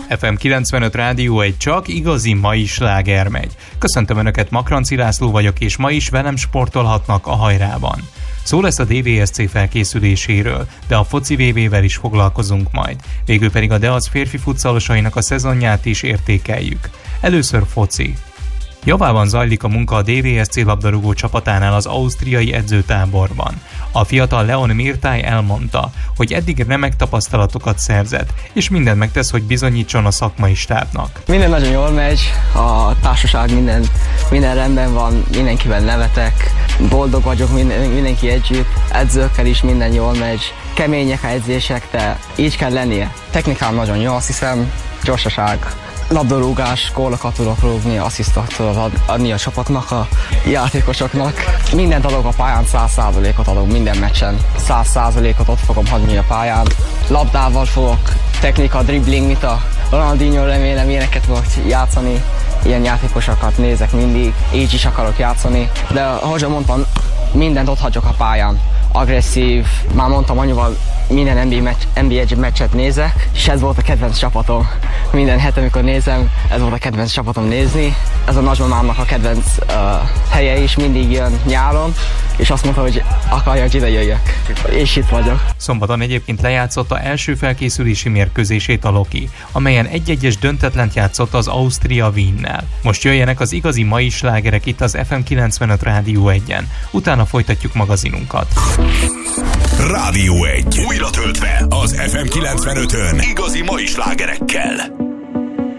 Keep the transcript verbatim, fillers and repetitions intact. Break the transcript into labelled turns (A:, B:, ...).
A: ef em kilencvenöt Rádió egy csak igazi mai sláger megy. Köszöntöm Önöket, Makranci László vagyok, és ma is velem sportolhatnak a hajrában. Szó lesz a dé vé es cé felkészüléséről, de a foci vé vé-vel is foglalkozunk majd. Végül pedig a Deac férfi futszalosainak a szezonját is értékeljük. Először foci. Javában zajlik a munka a dé vé es cé labdarúgó csapatánál az ausztriai edzőtáborban. A fiatal Leon Mirtály elmondta, hogy eddig remek tapasztalatokat szerzett, és mindent megtesz, hogy bizonyítson a szakmai stábnak.
B: Minden nagyon jól megy, a társaság minden, minden rendben van, mindenkivel nevetek, boldog vagyok minden, mindenki együtt, edzőkkel is minden jól megy, kemények a edzések, de így kell lennie. Technikám nagyon jó, azt hiszem, gyorsaság, labdarúgás, gólokat tudok rúgni, asszisztot tudok adni a csapatnak, a játékosoknak. Mindent adok a pályán, száz százalékot adok minden meccsen. száz százalékot ott fogom hagyni a pályán. Labdával fogok, technika, dribbling, mit a Ronaldinho, remélem ilyeneket fogok játszani. Ilyen játékosokat nézek mindig, így is akarok játszani. De ahogy mondtam, mindent ott hagyok a pályán. Agresszív, már mondtam anyuval, minden en bé á, meccs, en bé á meccset nézek, és ez volt a kedvenc csapatom. Minden hét, amikor nézem, ez volt a kedvenc csapatom nézni. Ez a nagymamámnak a kedvenc uh, helye is, mindig jön nyáron, és azt mondta, hogy akarja, hogy ide jöjjek. És itt vagyok.
A: Szombaton egyébként lejátszotta első felkészülési mérkőzését a Loki, amelyen egy-egyes döntetlent játszott az Ausztria Wiennel. Most jöjjenek az igazi mai slágerek itt az ef em kilencvenöt Rádió egyen. Utána folytatjuk magazinunkat.
C: Rádió egy. Újra töltve az ef em kilencvenötön igazi mai slágerekkel.